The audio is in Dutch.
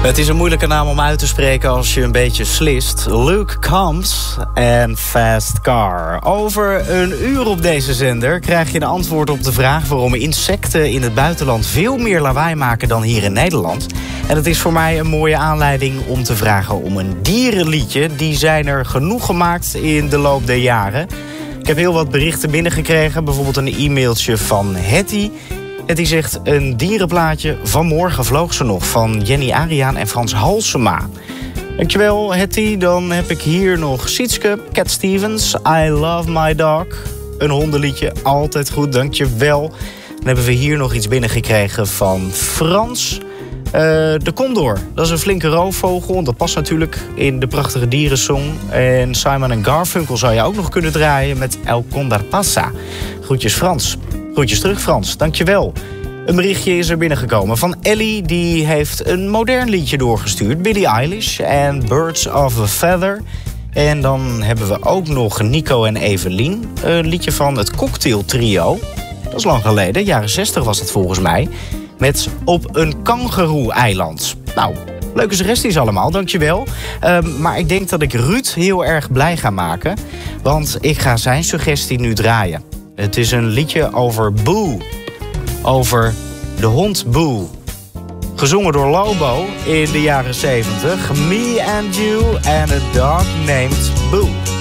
Het is een moeilijke naam om uit te spreken als je een beetje slist. Luke Combs en Fast Car. Over een uur op deze zender krijg je een antwoord op de vraag waarom insecten in het buitenland veel meer lawaai maken dan hier in Nederland. En het is voor mij een mooie aanleiding om te vragen om een dierenliedje. Die zijn er genoeg gemaakt in de loop der jaren. Ik heb heel wat berichten binnengekregen. Bijvoorbeeld een e-mailtje van Hetty. Hetty zegt een dierenplaatje. Vanmorgen vloog ze nog van Jenny Ariaan en Frans Halsema. Dankjewel Hetty. Dan heb ik hier nog Sietske, Cat Stevens, I Love My Dog. Een hondenliedje, altijd goed, dankjewel. Dan hebben we hier nog iets binnengekregen van Frans. De Condor, dat is een flinke roofvogel. En dat past natuurlijk in de prachtige dierensong. En Simon & Garfunkel zou je ook nog kunnen draaien met El Condor Pasa. Groetjes Frans. Groetjes terug Frans, dankjewel. Een berichtje is er binnengekomen van Ellie. Die heeft een modern liedje doorgestuurd. Billie Eilish en Birds of a Feather. En dan hebben we ook nog Nico en Evelien. Een liedje van het Cocktail Trio. Dat is lang geleden, jaren 60 was het volgens mij. Met Op een kangeroe-eiland. Nou, leuke suggesties allemaal, dankjewel. Maar ik denk dat ik Ruud heel erg blij ga maken. Want ik ga zijn suggestie nu draaien. Het is een liedje over Boo. Over de hond Boo. Gezongen door Lobo in de jaren 70. Me and you and a dog named Boo.